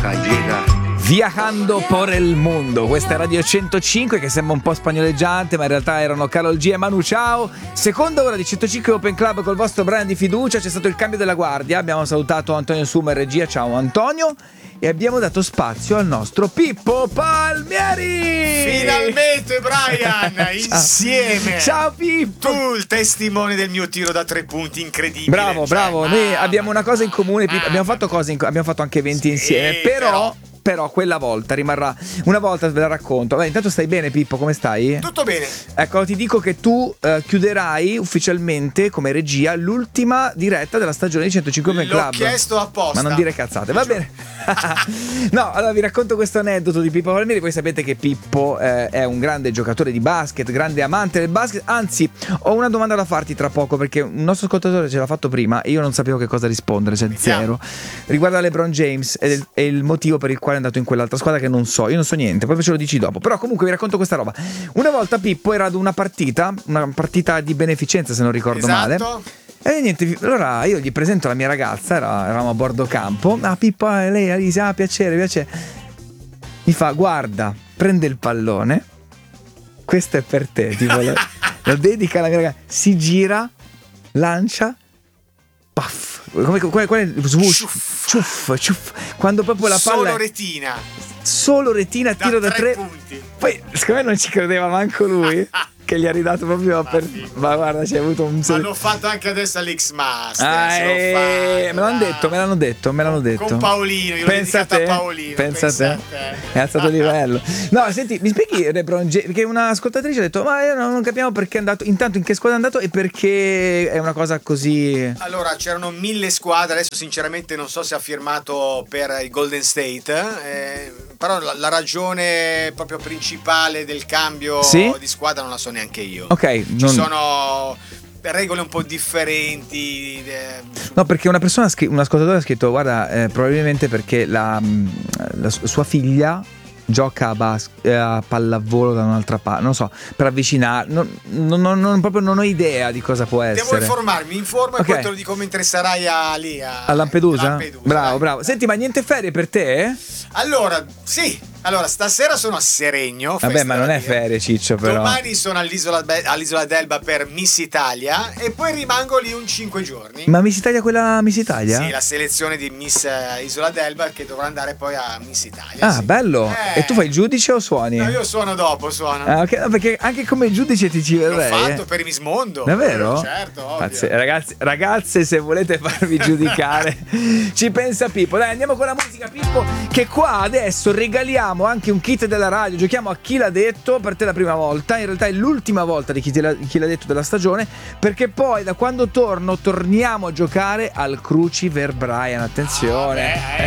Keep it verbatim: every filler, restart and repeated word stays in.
llega. Viajando por el mundo, questa è Radio centocinque che sembra un po' spagnoleggiante, ma in realtà erano Karol G e Manu Chao. Seconda ora di centocinque Open Club col vostro brand di fiducia. C'è stato il cambio della guardia, abbiamo salutato Antonio Suma in regia, ciao Antonio, e abbiamo dato spazio al nostro Pippo Palmieri. Finalmente Brian, insieme. Ciao Pippo. Tu il testimone del mio tiro da tre punti incredibile. Bravo, cioè, bravo, noi abbiamo una cosa in comune, Pippo. Abbiamo fatto cose in, abbiamo fatto anche eventi sì, insieme, però... però... Però quella volta rimarrà. Una volta ve la racconto. Beh, intanto stai bene, Pippo? Come stai? Tutto bene. Ecco, ti dico che tu uh, chiuderai ufficialmente come regia l'ultima diretta della stagione di centocinque Open Club. L'ho chiesto apposta. Ma non dire cazzate, va bene. No, allora vi racconto questo aneddoto di Pippo Palmieri. Voi sapete che Pippo eh, è un grande giocatore di basket, grande amante del basket. Anzi, ho una domanda da farti tra poco, perché un nostro ascoltatore ce l'ha fatto prima e io non sapevo che cosa rispondere, cioè zero. Riguarda LeBron James e il, il motivo per il quale è andato in quell'altra squadra che non so, io non so niente, poi ce lo dici dopo. Però comunque vi racconto questa roba. Una volta Pippo era ad una partita, una partita di beneficenza se non ricordo esatto. male. E niente, allora io gli presento la mia ragazza, era, eravamo a bordo campo. Ah Pippo, eh, lei Alisa, ah, piacere, piacere. Mi fa, guarda, prende il pallone, questo è per te, tipo lo, lo dedica alla mia ragazza, si gira, lancia, puff. Come, qual, qual è il swoosh? Ciuff, ciuff. Quando proprio la palla solo retina. Solo retina, tiro da, da tre, tre punti. Poi secondo me non ci credeva manco lui. Che gli ha ridato proprio ma per... Ma guarda, c'è avuto un... Ma l'ho fatto anche adesso all'X-Master. Ah, eh, me l'hanno detto, me l'hanno detto, me l'hanno detto. Con Paolino, io pensa l'ho dedicato a Paolino. Pensa, pensa a te, te. È alzato il livello. No, senti, mi spieghi LeBron James, perché una ascoltatrice ha detto, ma io non capiamo perché è andato, intanto in che squadra è andato e perché è una cosa così... Allora, c'erano mille squadre, adesso sinceramente non so se ha firmato per il Golden State, eh, però la, la ragione proprio principale del cambio sì? di squadra non la so neanche io. Ok, ci non... sono regole un po' differenti. Eh, no, perché una persona, un ascoltatore ha scritto, guarda, eh, probabilmente perché la, la sua figlia gioca a, bas- a pallavolo da un'altra parte, non lo so, per avvicinare, non, non, non, non, proprio non ho idea di cosa può essere. Devo informarmi, mi informo okay. E poi te lo dico mentre sarai a, lì a, a Lampedusa? Lampedusa. Bravo, dai. bravo. Senti, ma niente ferie per te? Allora, sì. Allora, stasera sono a Seregno. Vabbè, ma non è ferie, Ciccio, però. Domani sono all'isola, all'isola d'Elba per Miss Italia e poi rimango lì un cinque giorni. Ma Miss Italia, quella Miss Italia? Sì, la selezione di Miss Isola d'Elba che dovrà andare poi a Miss Italia. Ah, sì. Bello. Eh. E tu fai il giudice o suoni? No, io suono dopo, suono. Ah, ok, no, perché anche come giudice ti ci vedrei. L'ho fatto eh. per Miss Mondo. Davvero? Certo, ovvio. Pazze, ragazzi, ragazze, se volete farvi giudicare, ci pensa Pippo. Dai, andiamo con la musica, Pippo, che qua adesso regaliamo anche un kit della radio. Giochiamo a Chi l'ha detto, per te la prima volta, in realtà è l'ultima volta di Chi, te l'ha, chi l'ha detto della stagione, perché poi da quando torno torniamo a giocare al Cruciver Brian. Attenzione. Ah, beh,